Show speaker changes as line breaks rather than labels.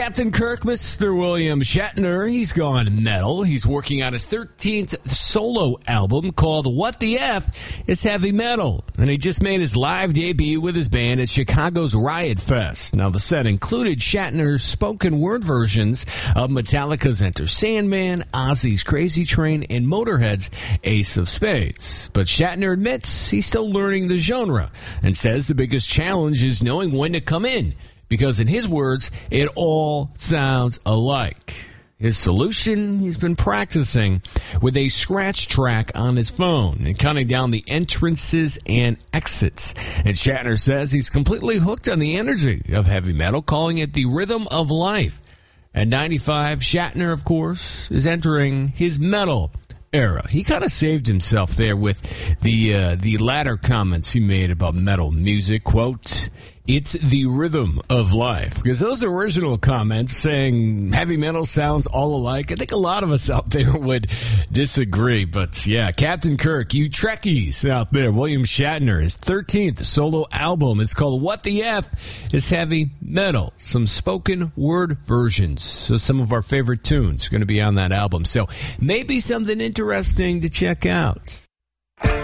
Captain Kirk, Mr. William Shatner, he's gone metal. He's working on his 13th solo album called What the F is Heavy Metal. And he just made his live debut with his band at Chicago's Riot Fest. Now, the set included Shatner's spoken word versions of Metallica's Enter Sandman, Ozzy's Crazy Train, and Motorhead's Ace of Spades. But Shatner admits he's still learning the genre and says the biggest challenge is knowing when to come in, because in his words, it all sounds alike. His solution, he's been practicing with a scratch track on his phone and counting down the entrances and exits. And Shatner says he's completely hooked on the energy of heavy metal, calling it the rhythm of life. At 95, Shatner, of course, is entering his metal era. He kind of saved himself there with the latter comments he made about metal music. Quote, "It's the rhythm of life." Because those original comments saying heavy metal sounds all alike, I think a lot of us out there would disagree. But yeah, Captain Kirk, you Trekkies out there, William Shatner, his 13th solo album is called What the F is Heavy Metal. Some spoken word versions. So some of our favorite tunes are going to be on that album. So maybe something interesting to check out.